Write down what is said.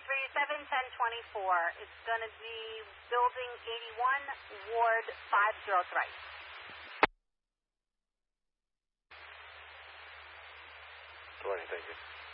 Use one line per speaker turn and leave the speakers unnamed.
371024. It's going to be Building 81, Ward 503.
20, thank you.